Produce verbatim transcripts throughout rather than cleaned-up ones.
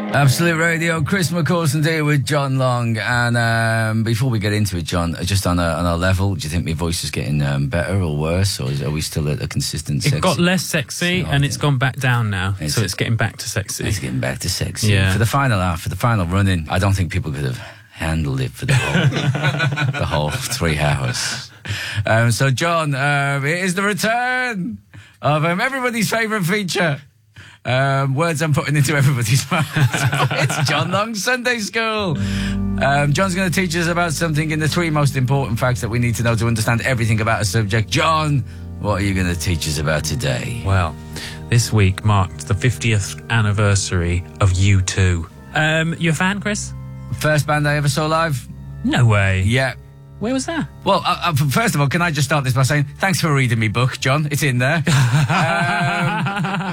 Absolute Radio, Chris McCausland here with John Long. And um, before we get into it, John, just on a, on a level, do you think my voice is getting um, better or worse, or is, are we still at a consistent sexy? It got less sexy, and it's gone back down now, it's so it's getting back to sexy. It's getting back to sexy. Yeah. For the final half, for the final run-in, I don't think people could have handled it for the whole, the whole three hours. Um, so, John, uh, it is the return of um, everybody's favourite feature. Um, words I'm putting into everybody's mouth. It's John Long's Sunday School. Um, John's going to teach us about something in the three most important facts that we need to know to understand everything about a subject. John, what are you going to teach us about today? Well, this week marked the fiftieth anniversary of U two. Um, you a fan, Chris? First band I ever saw live? No way. Yeah. Where was that? Well, uh, uh, first of all, can I just start this by saying thanks for reading me book, John. It's in there. um,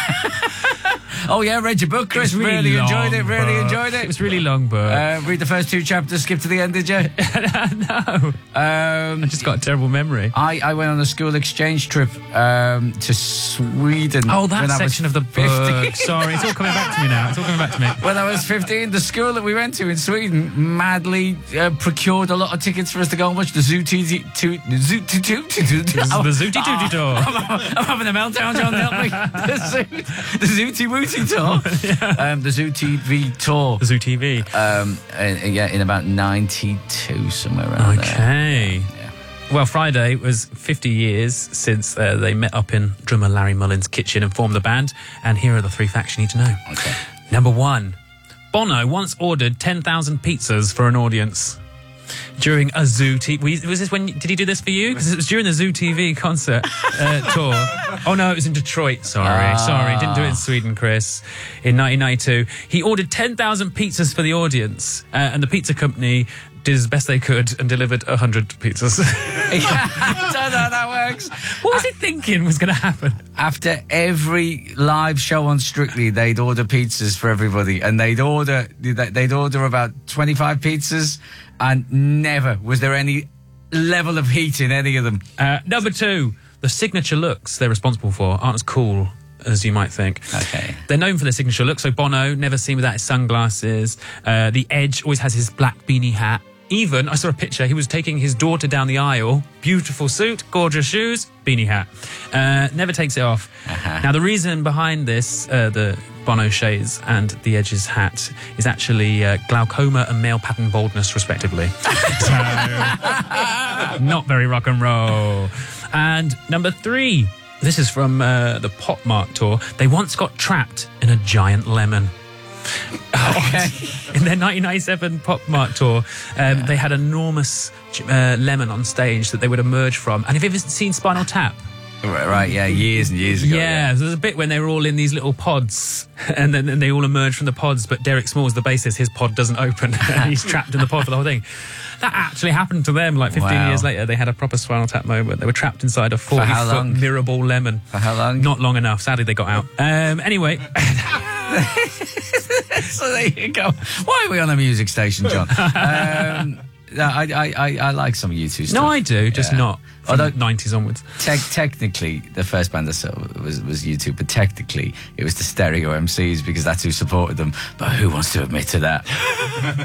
oh, yeah, read your book, Chris. Really, really long enjoyed it, really book. enjoyed it. It was really long, but... Uh, read the first two chapters, skip to the end, did you? No. Um, I just got a terrible memory. I, I went on a school exchange trip um, to Sweden. Oh, that section of the book. fifteen. Sorry, it's all coming back to me now. It's all coming back to me. When I was fifteen, the school that we went to in Sweden madly uh, procured a lot of tickets for us to go and watch the Zooty to the Zooty to The Zooty Tooty Tour. I'm having a meltdown, John. Help me. The Zooty Wooty Tour. Yeah. Um, the Zoo T V tour. The Zoo T V. Um, in, yeah, in about ninety-two, somewhere around okay. there. Okay. Yeah. Well, Friday was fifty years since uh, they met up in drummer Larry Mullen's kitchen and formed the band. And here are the three facts you need to know. Okay. Number one, Bono once ordered ten thousand pizzas for an audience during a Zoo T V. Was this when? Did he do this for you? Because it was during the Zoo T V concert uh, tour. Oh no, it was in Detroit. Sorry, ah. sorry, didn't do it in Sweden, Chris. In nineteen ninety-two, he ordered ten thousand pizzas for the audience, uh, and the pizza company did as best they could and delivered a hundred pizzas. Yeah, I don't know how that works. What was he thinking was going to happen? After every live show on Strictly, they'd order pizzas for everybody, and they'd order they'd order about twenty-five pizzas, and never was there any level of heat in any of them. Uh, number two, the signature looks they're responsible for aren't as cool as you might think. Okay. They're known for their signature look. So Bono, never seen without his sunglasses. Uh, the Edge always has his black beanie hat. Even, I saw a picture, he was taking his daughter down the aisle. Beautiful suit, gorgeous shoes, beanie hat. Uh, never takes it off. Uh-huh. Now, the reason behind this, uh, the Bono shades and the Edge's hat, is actually uh, glaucoma and male pattern baldness, respectively. So, not very rock and roll. And number three, this is from uh, the Pop Mart tour. They once got trapped in a giant lemon. Okay. In their nineteen ninety-seven Pop Mart tour, um, yeah. they had an enormous uh, lemon on stage that they would emerge from. And have you ever seen Spinal Tap? Right, right, yeah, years and years ago. Yeah, yeah. So there's a bit when they were all in these little pods, and then and they all emerge from the pods, but Derek Smalls, the bassist, his pod doesn't open, and he's trapped in the pod for the whole thing. That actually happened to them, like fifteen wow. years later. They had a proper Spinal Tap moment. They were trapped inside a forty-foot mirror ball lemon. For how long? Not long enough. Sadly, they got out. Um, anyway... So there you go. Why are we on a music station, John? um, no, I, I, I, I like some of U two stuff. No, I do, just yeah. not from Although, nineties onwards. Te- technically, the first band I saw was, was U two, but technically it was the Stereo M Cs because that's who supported them. But who wants to admit to that?